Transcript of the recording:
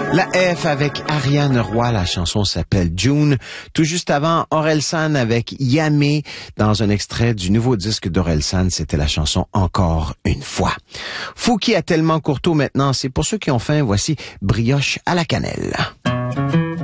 La F avec Ariane Roy, la chanson s'appelle June. Tout juste avant, Orelsan avec Yamé, dans un extrait du nouveau disque d'Orelsan, c'était la chanson Encore une fois. Fouki a tellement courteau maintenant, c'est pour ceux qui ont faim, voici Brioche à la cannelle.